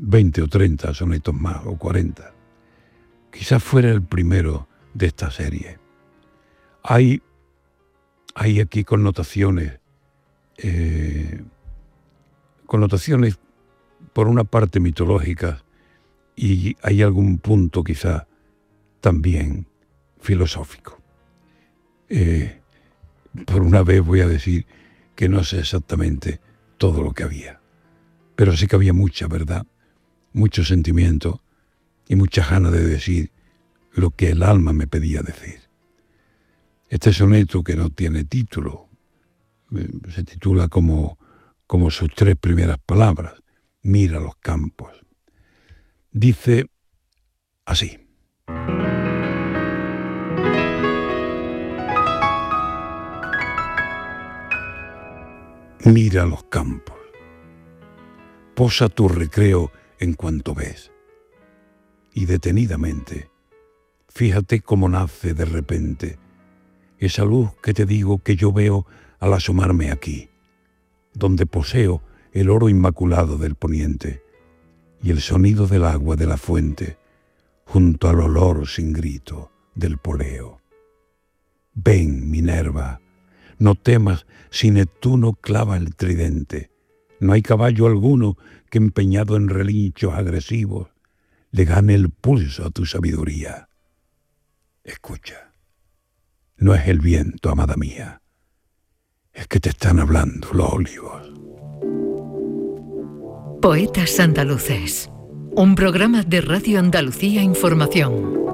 20 o 30 sonetos más, o 40. Quizás fuera el primero de esta serie. Hay aquí connotaciones por una parte mitológicas, y hay algún punto quizá también filosófico. Por una vez voy a decir que no sé exactamente todo lo que había, pero sí que había mucha verdad, mucho sentimiento y muchas ganas de decir lo que el alma me pedía decir. Este soneto, que no tiene título, se titula como sus 3 primeras palabras: mira los campos. Dice así: mira los campos, posa tu recreo en cuanto ves, y detenidamente, fíjate cómo nace de repente esa luz que te digo que yo veo al asomarme aquí, donde poseo el oro inmaculado del poniente y el sonido del agua de la fuente, junto al olor sin grito del poleo. Ven, Minerva, no temas si Neptuno clava el tridente. No hay caballo alguno que, empeñado en relinchos agresivos, le gane el pulso a tu sabiduría. Escucha, no es el viento, amada mía, es que te están hablando los olivos. Poetas Andaluces, un programa de Radio Andalucía Información.